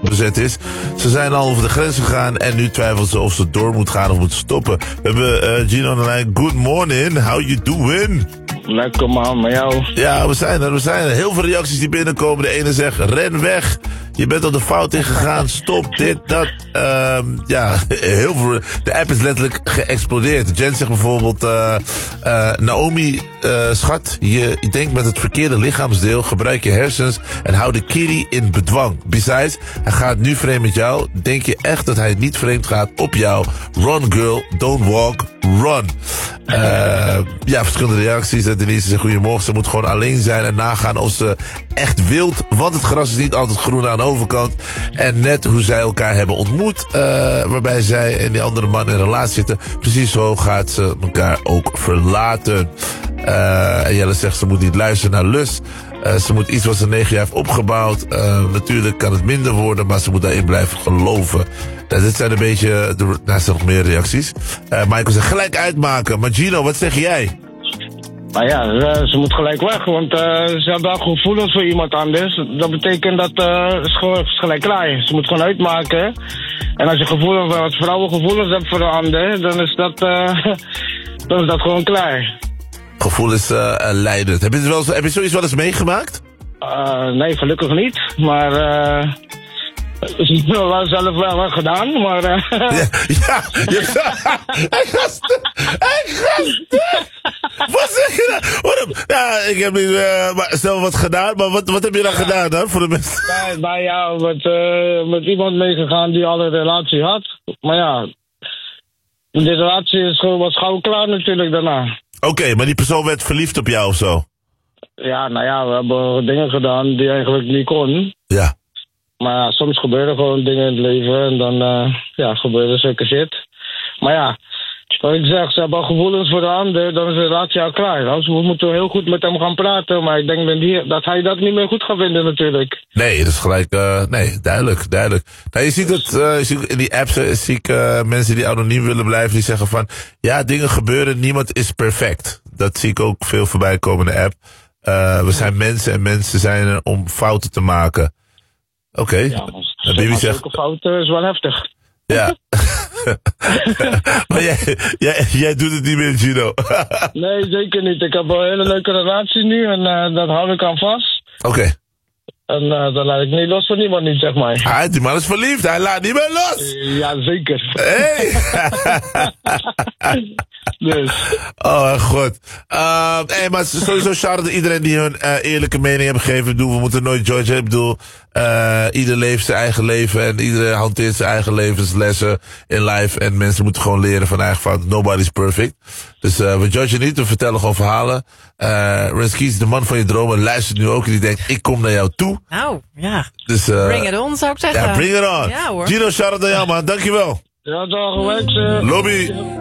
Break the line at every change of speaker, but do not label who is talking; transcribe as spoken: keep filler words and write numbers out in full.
bezet is. Ze zijn al over de grens gegaan en nu twijfelen ze of ze door moet gaan of moeten stoppen. We hebben uh, Gino aan de lijn. Good morning, how you doing?
Lekker man, met jou.
Ja, we zijn er, we zijn er. Heel veel reacties die binnenkomen. De ene zegt, ren weg. Je bent op de fout ingegaan. Stop, dit, dat. Um, ja, heel veel. De app is letterlijk geëxplodeerd. Jen zegt bijvoorbeeld, uh, uh, Naomi, uh, schat, je denkt met het verkeerde lichaamsdeel. Gebruik je hersens en hou de kitty in bedwang. Besides, hij gaat nu vreemd met jou. Denk je echt dat hij niet vreemd gaat op jou? Run girl, don't walk, run. Uh, ja, verschillende reacties. Denise zegt, goedemorgen, ze moet gewoon alleen zijn en nagaan of ze echt wilt. Want het gras is niet altijd groen aan de overkant. En net hoe zij elkaar hebben ontmoet, uh, waarbij zij en die andere man in een relatie zitten. Precies zo gaat ze elkaar ook verlaten. Uh, en Jelle zegt, ze moet niet luisteren naar lust. Uh, ze moet iets wat ze negen jaar heeft opgebouwd. Uh, natuurlijk kan het minder worden, maar ze moet daarin blijven geloven. Uh, dit zijn een beetje, de, nou, er zijn nog meer reacties. Uh, Michael zegt, gelijk uitmaken. Maar Gino, wat zeg jij?
Nou ja, ze moet gelijk weg, want uh, ze hebben wel gevoelens voor iemand anders. Dat betekent dat uh, het is gewoon gelijk klaar. Ze moet gewoon uitmaken. En als je gevoelens, als vrouwen gevoelens hebt voor een ander, dan is dat, uh, dan is dat gewoon klaar.
Gevoel is uh, leidend. Heb je, wel eens, heb je zoiets wel eens meegemaakt?
Uh, nee, gelukkig niet. Maar uh, ze heeft het wel zelf wel, wel gedaan, maar... Uh,
ja, ja, ja. Hij gast, hij gast. Wat zeg je nou? Wat, ja, ik heb niet uh, maar zelf wat gedaan, maar wat, wat heb je dan ja. gedaan dan voor de mensen?
Nee, nou ja, met, uh, met iemand meegegaan die al een relatie had. Maar ja, die relatie is gewoon, was gauw klaar natuurlijk daarna.
Oké, okay, maar die persoon werd verliefd op jou of zo?
Ja, nou ja, we hebben dingen gedaan die eigenlijk niet kon.
Ja.
Maar ja, soms gebeuren gewoon dingen in het leven en dan uh, ja, gebeuren zulke shit. Maar ja, wat ik zeg, ze hebben al gevoelens voor de ander, dan is de relatie al klaar. Dus we moeten heel goed met hem gaan praten, maar ik denk dat, die, dat hij dat niet meer goed gaat vinden natuurlijk.
Nee, dat is gelijk, uh, nee, duidelijk, duidelijk. Nou, je ziet het, uh, je ziet in die apps uh, zie ik uh, mensen die anoniem willen blijven, die zeggen van, ja, dingen gebeuren, niemand is perfect. Dat zie ik ook veel voorbij komen in de app. Uh, we zijn mensen en mensen zijn er om fouten te maken. Oké. Okay.
Ja, maar Bibi zegt, fouten is wel heftig.
Ja. Maar jij, jij, jij doet het niet meer, Gino.
Nee, zeker niet. Ik heb een hele leuke relatie nu en uh, dat hou ik aan vast.
Oké. Okay.
En uh, dan laat ik niet los van niemand niet, zeg maar.
Ah, die man is verliefd, hij laat niet meer los.
Uh, ja, zeker.
Hey.
Dus.
Oh, god. Uh, hey, maar sowieso shout-out aan iedereen die hun uh, eerlijke mening hebben gegeven. Ik bedoel, we moeten nooit judgen. Ik bedoel, uh, ieder leeft zijn eigen leven en iedereen hanteert zijn eigen levenslessen in life. En mensen moeten gewoon leren van eigen fouten. Nobody's perfect. Dus uh, we judgen niet, we vertellen gewoon verhalen. Uh, Renskies, de man van je dromen, luistert nu ook en die denkt, ik kom naar jou toe.
Nou, ja.
Dus, uh,
bring it on, zou ik zeggen.
Ja, bring it on.
Ja, hoor.
Gino, shout-out aan jou, man. Dankjewel.
Ja, dag, gewenst.
Lobby.